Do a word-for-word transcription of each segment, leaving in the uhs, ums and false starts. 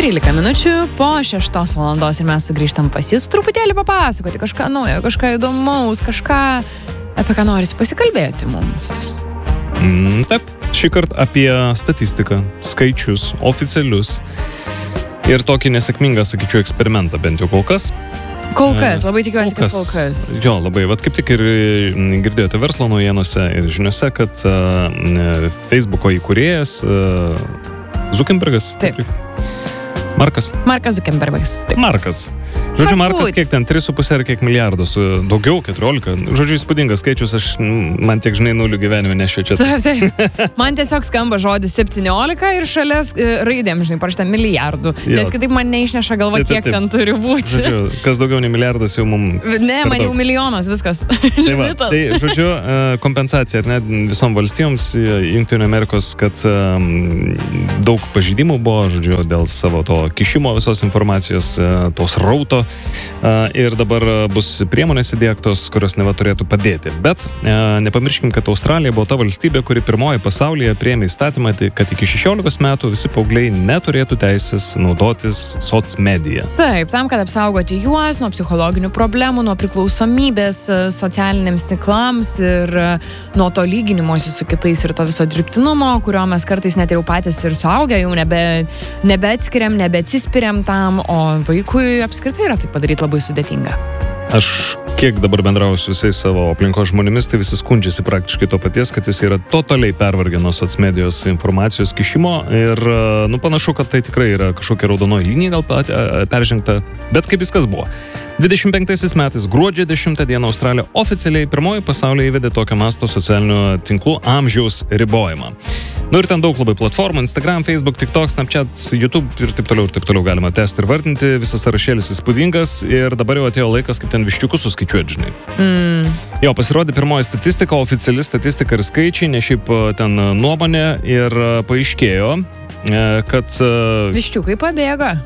trylika minučių po šeštos valandos ir mes sugrįžtam pas jūs truputėlį papasakoti kažką naujo, kažką įdomaus, kažką, apie ką norisi pasikalbėti mums. Mm, taip, šį kartą apie statistiką, skaičius, oficialius ir tokį nesėkmingą, sakyčiau, eksperimentą, bent jau kol kas. Kol kas, labai tikiuosi, kad kol kas. Jo, labai, vat kaip tik ir girdėjote verslo naujienose ir žiniuose, kad uh, Facebooko įkūrėjas uh, Zuckerbergas. Taip. Markas. Markas Zuckerbergas. Taip. Markas. Žodžiu, Markas kiek ten, trys su puse ar kiek milijardus, daugiau, keturiolika. Žodžiu, įspūdingas skaičius, aš, man tiek, žinai, nulių gyvenime nešviečia. Taip, taip. Man tiesiog skamba žodis septyniolika ir šalia raidėm, žinai, parašyta milijardų. Jo. Nes kitaip man neišneša galva, taip, taip, kiek ten turi būti. Žodžiu, kas daugiau nei milijardas jau mums... Ne, man jau milijonas, viskas. Tai, va, tai, žodžiu, kompensacija, ar ne, visom valstijoms Jungtinių Amerikos, kad um, daug pažeidimų buvo, žodžiu, dėl savo to kišimo visos informacijos, tos rauto. Ir dabar bus priemonės įdiegtos, kurios neva turėtų padėti. Bet nepamirškim, kad Australija buvo ta valstybė, kuri pirmoji pasaulyje priėmė įstatymą, kad iki šešiolikos metų visi paaugliai neturėtų teisės naudotis socmediją. Taip, tam, kad apsaugoti juos nuo psichologinių problemų, nuo priklausomybės socialiniams tinklams ir nuo to lyginimosi su kitais ir to viso dirbtinumo, kurio mes kartais net jau patys ir suaugę jau nebe, nebeatskiriam, nebeatsispiriam tam, o vaikui apskritai yra tai padaryti labai sudėtinga. Aš kiek dabar bendrauju su visais savo aplinkos žmonėmis, tai visi skundžiasi praktiškai to paties, kad visi yra totaliai pervargę nuo socmedijos informacijos kišimo ir, nu, panašu, kad tai tikrai yra kažkokia raudonoji linija gal peržengta, bet kaip viskas buvo. dvidešimt penktaisiais metais, gruodžio dešimtą dieną, Australija oficialiai pirmoji pasaulyje įvedė tokio masto socialinių tinklų amžiaus ribojimą. Nu ir ten daug labai platformų, Instagram, Facebook, TikTok, Snapchat, YouTube ir taip toliau ir taip toliau galima tęsti ir vardinti, visas sąrašėlis įspūdingas ir dabar jau atėjo laikas, kaip ten viščiukus suskaičiuoti, žinai. Mm. Jo, pasirodė pirmoji statistika, oficiali statistika ir skaičiai, ne šiaip ten nuomonė ir paaiškėjo, kad... Viščiukai pabėgo.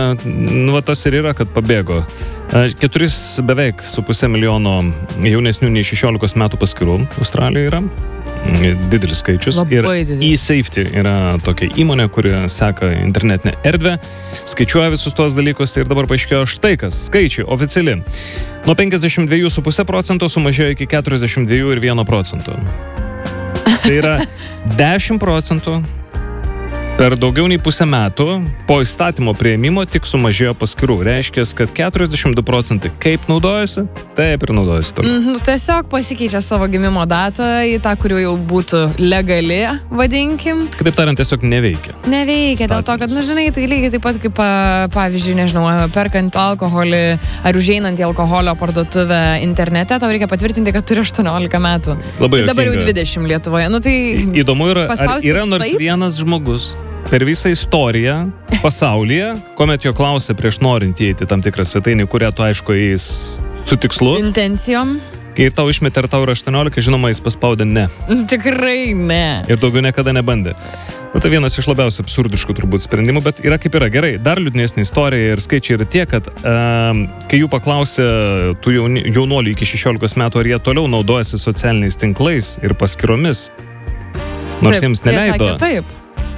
Nu, va tas ir yra, kad pabėgo. Keturis beveik su pusė milijono jaunesnių nei šešiolikos metų paskirų Australijoje yra. Didelis skaičius. Labai ir eSafety yra tokia įmonė, kuri seka internetinę erdvę, skaičiuoja visus tuos dalykus ir dabar paaiškėjo štai kas, skaičiai oficiali. Nuo penkiasdešimt du su puse procento sumažėjo iki keturiasdešimt du ir vieno procento. Tai yra dešimt procentų. Per daugiau nei pusę metų po įstatymo priėmimo tik sumažėjo paskirų. Reiškia, kad keturiasdešimt du procentai kaip naudojasi, taip ir naudojasi toliau. Mm, tiesiog pasikeičia savo gimimo datą į tą, kuriuo jau būtų legali, vadinkim. Kitaip tariant, tiesiog neveikia. Neveikia, Statinis. Dėl to, kad, nu, žinai, tai lygiai taip pat kaip, pavyzdžiui, nežinau, perkant alkoholį ar užeinant į alkoholio parduotuvę internete, tau reikia patvirtinti, kad turi aštuoniolika metų. Labai tai dabar jokinga. jau dvidešimt Lietuvoje. Nu, tai įdomu yra, ar yra nors taip? Vienas žmogus per visą istoriją pasaulyje, kuomet jo klausė prieš norint įeiti tam tikrą svetainį, kurią tu aišku įeis su tikslu. Intencijom. Kai tau išmetė ar tau yra aštuoniolika, žinoma, jis paspaudė ne. Tikrai ne. Ir daugiau niekada nebandė. Nu, tai vienas iš labiausiai absurdiškų turbūt sprendimų, bet yra kaip yra. Gerai, dar liūdnesnė istorija ir skaičiai yra tie, kad um, kai jų paklausė tų jaunuolių iki šešiolikos metų, ar jie toliau naudojasi socialiniais tinklais ir paskyromis, nors taip, jiems neleido. Sakė, taip.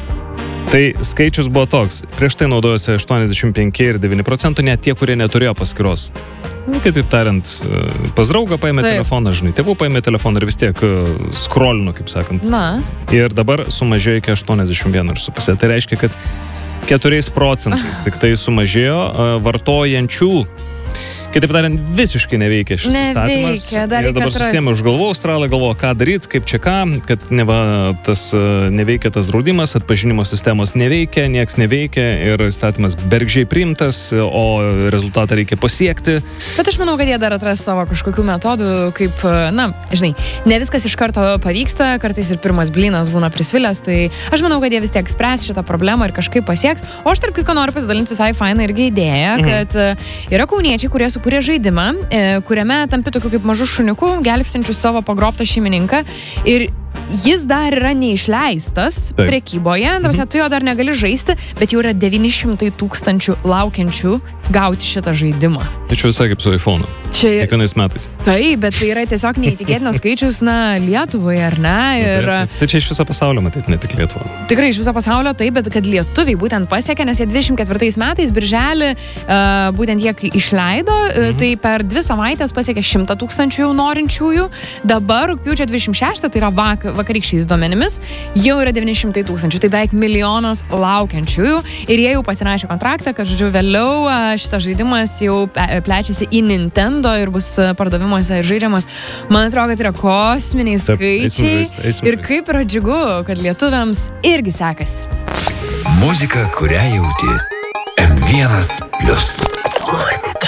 Tai skaičius buvo toks. Prieš tai naudojosi aštuoniasdešimt penki ir devyni procentų, net tie, kurie neturėjo paskyros. Nu, kaip tariant, pas draugą paėmė taip. telefoną, žinai, tėvų paėmė telefoną ir vis tiek scrollino, kaip sakant. Na. Ir dabar sumažėjo iki aštuoniasdešimt vieno ir su pusė. Tai reiškia, kad keturiais procentais tik tai sumažėjo vartojančių. Kitaip tariant, visiškai neveikia šis įstatymas. Neveikia, ir dabar susėmė už galvų, Australai galvoja, ką daryti, kaip čia ką, kad neva tas neveikia tas draudimas, atpažinimo sistemos neveikia, nieks neveikia ir įstatymas bergžiai priimtas, o rezultatą reikia pasiekti. Bet aš manau, kad jie dar atras savo kažkokių metodų, kaip, na, žinai, ne viskas iš karto pavyksta, kartais ir pirmas blynas būna prisvilęs, tai aš manau, kad jie vis tiek spręs šitą problemą ir kažkaip pasieks. O aš tarp kitko noriu pasidalinti visai fainą irgi idėją, kad mhm. yra kauniečiai, kurie sukūrė žaidimą, kuriame tampi tokiu kaip mažu šuniuku, gelbstinčiu savo pagrobtą šeimininką ir jis dar yra neišleistas Taip. prekyboje, mhm. tu jo dar negali žaisti, bet jau yra devyni šimtai tūkstančių laukiančių gauti šitą žaidimą. Tai čia visai kaip su iPhone. Čia... Kiekvienais metais. Taip, bet tai yra tiesiog neįtikėtinas skaičius, na, Lietuvoje, ar ne? Ir... Tai, tai čia iš viso pasaulio, matyt, ne tik Lietuva. Tikrai iš viso pasaulio, taip, bet kad lietuviai būtent pasiekė, nes jie dvidešimt ketvirtais metais, birželį, uh, būtent jie kai išleido, mhm. tai per dvi savaitės pasiekė šimtą tūkstančių jau norinčiųjų. Dabar, rugpjūčio dvidešimt šeštą, tai yra vak, vakarykščiais duomenimis, jau yra devyni šimtai tūkstančių, tai beveik milijonas laukiančiųjų. Ir jie jau pasirašė kontraktą, kad, žodžiu, vėliau uh, šitas žaidimas jau plečiasi į Nintendo ir bus pardavimuose ir žaidžiamas. Man atrodo, kad yra kosminiai skaičiai. Eisim žaist, eisim ir kaip yra džiugu, kad lietuviams irgi sekasi. Muzika, kurią jauti. M vienas plius. Muzika.